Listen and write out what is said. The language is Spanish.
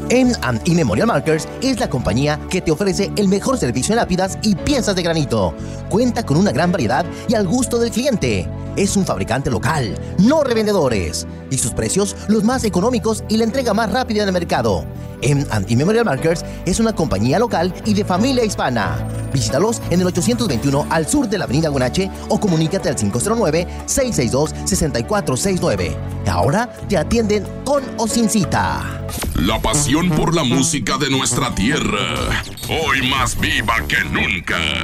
M&E Memorial Markers es la compañía que te ofrece el mejor servicio en lápidas y piezas de granito. Cuenta con una gran variedad y al gusto del cliente. Es un fabricante local, no revendedores. Y sus precios los más económicos y la entrega más rápida en el mercado. M&E Memorial Markers es una compañía local y de familia hispana. Visítalos en el 821 al sur de la avenida Guanache o comunícate al 509-662-6469. Ahora te atienden con o sin cita. La pasión por la música de nuestra tierra, hoy más viva que nunca.